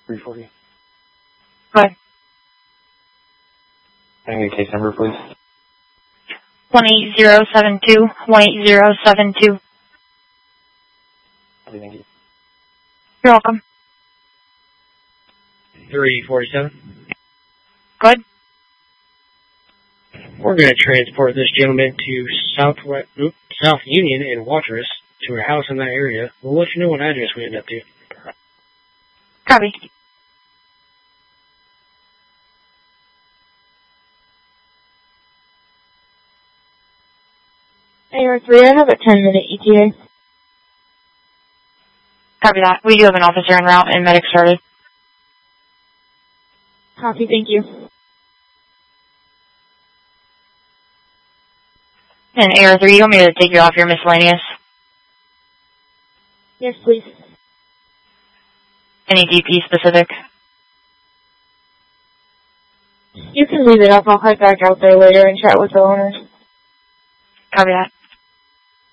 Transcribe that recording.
340. Go ahead. Can I get a case number, please? 18072, 18072. Okay, thank you. You're welcome. 347. Go ahead. We're going to transport this gentleman to South Union and Watrous to a house in that area. We'll let you know what address we end up to. Copy. AR3, I have a 10-minute ETA. Copy that. We do have an officer en route and medic started. Copy, thank you. And AR3, you want me to take you off your miscellaneous? Yes, please. Any DP specific? You can leave it up. I'll head back out there later and chat with the owners. Copy that.